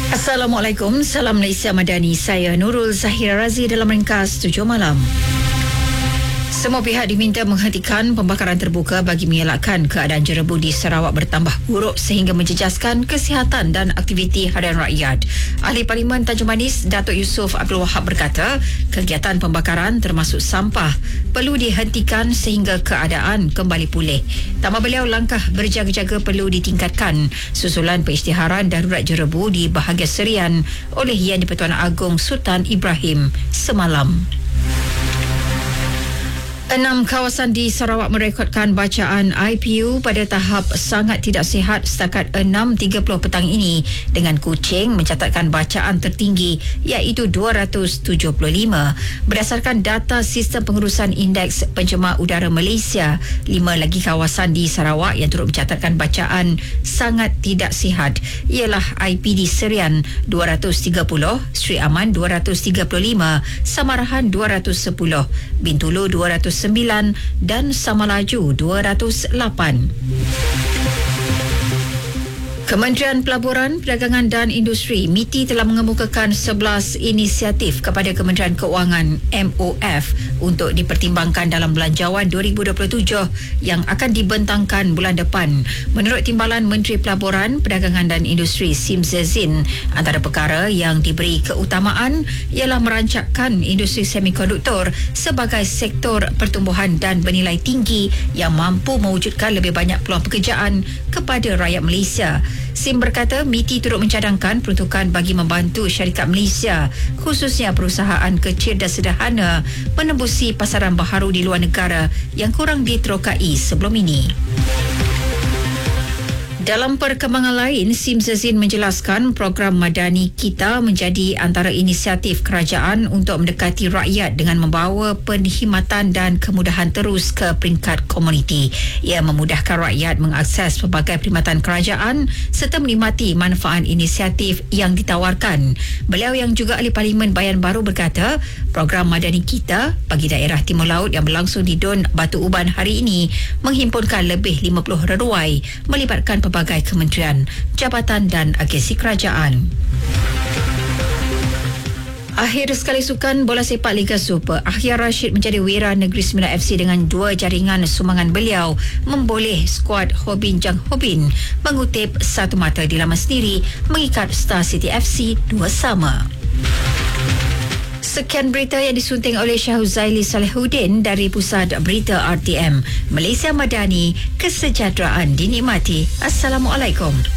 Assalamualaikum, salam Malaysia Madani. Saya Nurul Zahira Razi dalam ringkas 7 malam. Semua pihak diminta menghentikan pembakaran terbuka bagi mengelakkan keadaan jerebu di Sarawak bertambah buruk sehingga menjejaskan kesihatan dan aktiviti harian rakyat. Ahli Parlimen Tanjung Manis, Datuk Yusof Abdul Wahab berkata, kegiatan pembakaran termasuk sampah perlu dihentikan sehingga keadaan kembali pulih. Tambah beliau, langkah berjaga-jaga perlu ditingkatkan susulan pengisytiharan darurat jerebu di bahagian Serian oleh Yang di-Pertuan Agong Sultan Ibrahim semalam. 6 kawasan di Sarawak merekodkan bacaan IPU pada tahap sangat tidak sihat setakat 6.30 petang ini dengan Kuching mencatatkan bacaan tertinggi iaitu 275. Berdasarkan data Sistem Pengurusan Indeks Pencemar Udara Malaysia, 5 lagi kawasan di Sarawak yang turut mencatatkan bacaan sangat tidak sihat ialah IPD Serian 230, Sri Aman 235, Samarahan 210, Bintulu 209 dan Samalaju 208. Kementerian Pelaburan, Perdagangan dan Industri MITI telah mengemukakan 11 inisiatif kepada Kementerian Keuangan MOF untuk dipertimbangkan dalam belanjawan 2027 yang akan dibentangkan bulan depan. Menurut Timbalan Menteri Pelaburan, Perdagangan dan Industri Sim Zezin, antara perkara yang diberi keutamaan ialah merancangkan industri semikonduktor sebagai sektor pertumbuhan dan bernilai tinggi yang mampu mewujudkan lebih banyak peluang pekerjaan kepada rakyat Malaysia. Sim berkata MITI turut mencadangkan peruntukan bagi membantu syarikat Malaysia, khususnya perusahaan kecil dan sederhana, menembusi pasaran baharu di luar negara yang kurang diterokai sebelum ini. Dalam perkembangan lain, Sim Zezin menjelaskan program Madani Kita menjadi antara inisiatif kerajaan untuk mendekati rakyat dengan membawa penkhidmatan dan kemudahan terus ke peringkat komuniti. Ia memudahkan rakyat mengakses pelbagai perkhidmatan kerajaan serta menikmati manfaat inisiatif yang ditawarkan. Beliau yang juga ahli Parlimen Bayan Baru berkata, program Madani Kita bagi daerah Timur Laut yang berlangsung di Dun Batu Uban hari ini menghimpunkan lebih 50 reruai melibatkan pelbagai kementerian, jabatan dan agensi kerajaan. Akhir sekali sukan bola sepak Liga Super, Ahyar Rashid menjadi wira Negeri Sembilan FC dengan 2 jaringan sumbangan beliau memboleh skuad Hobin Jang Hobin mengutip satu mata di laman sendiri mengikat Star City FC 2-2. Sekian berita yang disunting oleh Syahuzaili Salihuddin dari Pusat Berita RTM. Malaysia Madani, kesejahteraan dinikmati. Assalamualaikum.